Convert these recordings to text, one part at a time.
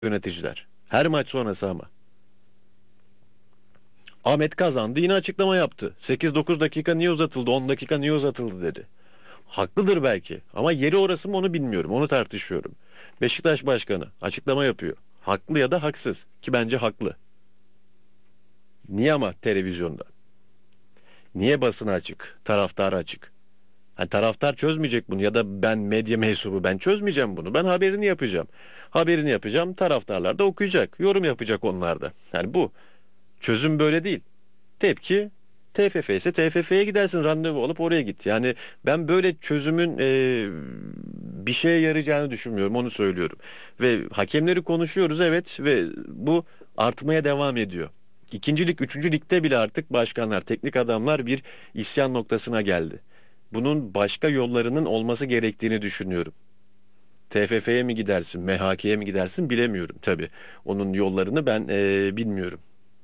yöneticiler. Her maç sonrası ama. Ahmet kazandı yine açıklama yaptı. 8-9 dakika niye uzatıldı, 10 dakika niye uzatıldı dedi. Haklıdır belki ama yeri orası mı onu bilmiyorum, onu tartışıyorum. Beşiktaş Başkanı açıklama yapıyor. Haklı ya da haksız ki bence haklı. Niye ama televizyonda? Niye basına açık, taraftara açık? Hani taraftar çözmeyecek bunu ya da ben medya mensubu ben çözmeyeceğim bunu. Ben haberini yapacağım. Haberini yapacağım. Taraftarlar da okuyacak. Yorum yapacak onlar da. Yani bu. Çözüm böyle değil. Tepki TFF ise TFF'ye gidersin, randevu alıp oraya git. Yani ben böyle çözümün bir şeye yarayacağını düşünmüyorum, onu söylüyorum. Ve hakemleri konuşuyoruz, evet, ve bu artmaya devam ediyor. İkinci lig, üçüncü ligde bile artık başkanlar, teknik adamlar bir isyan noktasına geldi. Bunun başka yollarının olması gerektiğini düşünüyorum. TFF'ye mi gidersin, MHK'ye mi gidersin bilemiyorum tabii. Onun yollarını ben bilmiyorum.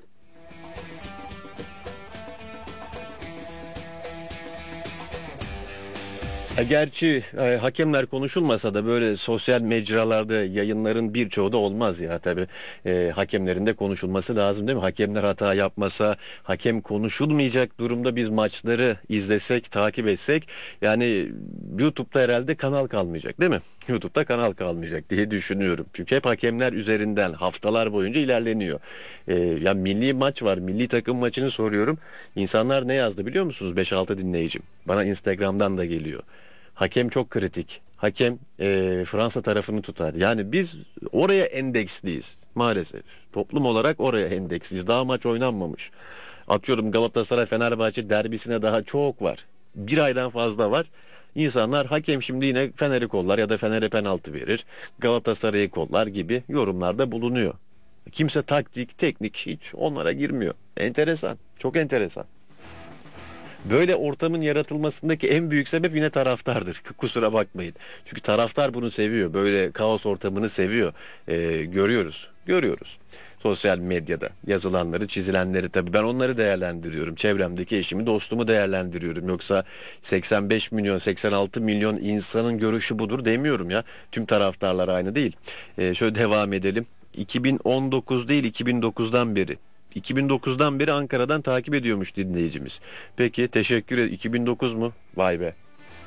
Gerçi hakemler konuşulmasa da böyle sosyal mecralarda yayınların birçoğu da olmaz ya tabii. Hakemlerin de konuşulması lazım değil mi? Hakemler hata yapmasa, hakem konuşulmayacak durumda biz maçları izlesek, takip etsek yani YouTube'da herhalde kanal kalmayacak değil mi? YouTube'da kanal kalmayacak diye düşünüyorum. Çünkü hep hakemler üzerinden haftalar boyunca ilerleniyor. Ya milli maç var, milli takım maçını soruyorum. İnsanlar ne yazdı biliyor musunuz? 5-6 dinleyicim. Bana Instagram'dan da geliyor. Hakem çok kritik. Hakem Fransa tarafını tutar. Yani biz oraya endeksliyiz maalesef. Toplum olarak oraya endeksliyiz. Daha maç oynanmamış. Atıyorum Galatasaray Fenerbahçe derbisine daha çok var. Bir aydan fazla var. İnsanlar hakem şimdi yine Fener'i kollar ya da Fener'e penaltı verir. Galatasaray'ı kollar gibi yorumlarda bulunuyor. Kimse taktik, teknik hiç onlara girmiyor. Enteresan. Çok enteresan. Böyle ortamın yaratılmasındaki en büyük sebep yine taraftardır. Kusura bakmayın. Çünkü taraftar bunu seviyor. Böyle kaos ortamını seviyor. Görüyoruz. Görüyoruz. Sosyal medyada yazılanları, çizilenleri tabii ben onları değerlendiriyorum. Çevremdeki eşimi, dostumu değerlendiriyorum. Yoksa 85 milyon, 86 milyon insanın görüşü budur demiyorum ya. Tüm taraftarlar aynı değil. Şöyle devam edelim. 2019 değil 2009'dan beri. 2009'dan beri Ankara'dan takip ediyormuş dinleyicimiz. Peki teşekkür ederim. 2009 mu? Vay be.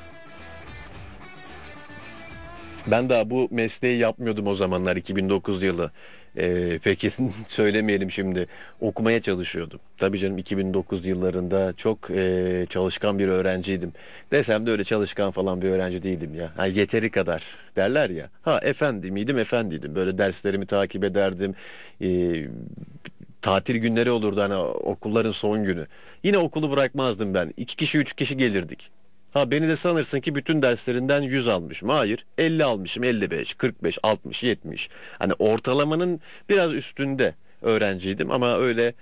Ben daha bu mesleği yapmıyordum o zamanlar 2009 yılı. Peki söylemeyelim şimdi. Okumaya çalışıyordum. Tabii canım 2009 yıllarında çok çalışkan bir öğrenciydim. Desem de öyle çalışkan falan bir öğrenci değildim ya. Ha, yeteri kadar derler ya. Ha efendi miydim? Efendiydim. Böyle derslerimi takip ederdim. Ee, Tatil günleri olurdu hani okulların son günü. Yine okulu bırakmazdım ben. 2 kişi 3 kişi gelirdik. Ha beni de sanırsın ki bütün derslerinden 100 almışım. Hayır, 50 almışım, 55, 45, 60, 70. Hani ortalamanın biraz üstünde öğrenciydim ama öyle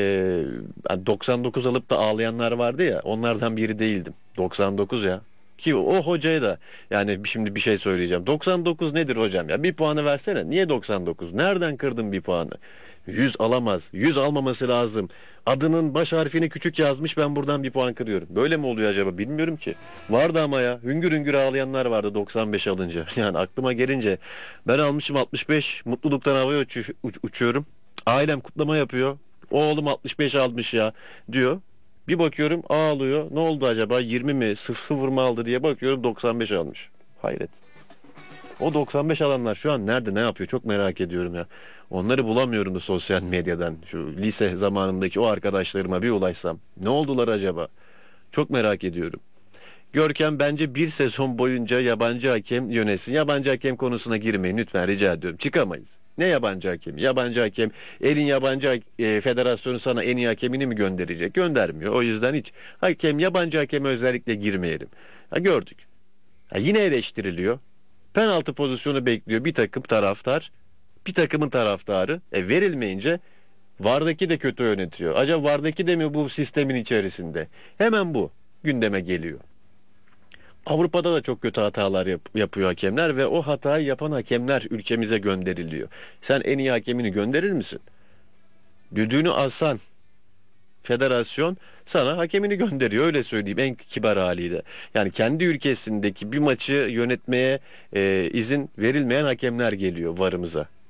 hani 99 alıp da ağlayanlar vardı ya, onlardan biri değildim. 99 ya. Ki o hocaya da yani şimdi bir şey söyleyeceğim. 99 nedir hocam ya? Bir puanı versene. Niye 99? Nereden kırdın bir puanı? 100 alamaz. 100 almaması lazım. Adının baş harfini küçük yazmış, ben buradan bir puan kırıyorum. Böyle mi oluyor acaba bilmiyorum ki. Vardı ama ya, hüngür hüngür ağlayanlar vardı 95 alınca. Yani aklıma gelince ben almışım 65, mutluluktan havaya uçuyorum. Ailem kutlama yapıyor. Oğlum 65 almış ya diyor. Bir bakıyorum ağlıyor. Ne oldu acaba? 20 mi 0 mı aldı diye bakıyorum 95 almış. Hayret. O 95 alanlar şu an nerede, ne yapıyor çok merak ediyorum ya. Onları bulamıyorum da sosyal medyadan. Şu lise zamanındaki o arkadaşlarıma bir ulaşsam. Ne oldular acaba? Çok merak ediyorum. Görkem bence bir sezon boyunca yabancı hakem yönetsin. Yabancı hakem konusuna girmeyin lütfen, rica ediyorum. Çıkamayız. Ne yabancı hakem? Yabancı hakem, elin federasyonu sana en iyi hakemini mi gönderecek? Göndermiyor. O yüzden hiç yabancı hakeme özellikle girmeyelim. Ha, gördük. Ha, yine eleştiriliyor. Penaltı pozisyonu bekliyor bir takım taraftar. Bir takımın taraftarı. Verilmeyince VAR'daki de kötü yönetiyor. Acaba VAR'daki de mi bu sistemin içerisinde? Hemen bu gündeme geliyor. Avrupa'da da çok kötü hatalar yapıyor hakemler ve o hatayı yapan hakemler ülkemize gönderiliyor. Sen en iyi hakemini gönderir misin? Düdüğünü alsan federasyon sana hakemini gönderiyor, öyle söyleyeyim en kibar haliyle. Yani kendi ülkesindeki bir maçı yönetmeye izin verilmeyen hakemler geliyor varımıza.